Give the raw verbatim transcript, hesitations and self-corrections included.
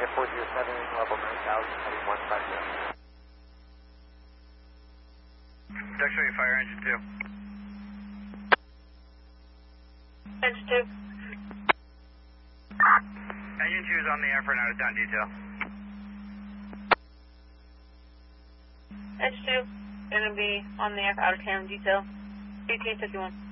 Air four zero seven, level nine thousand, heading one five zero. Deck show you fire engine two. Engine two. Engine two is on the air for an out of town detail. Engine two, gonna be on the out of town detail. eighteen fifty-one.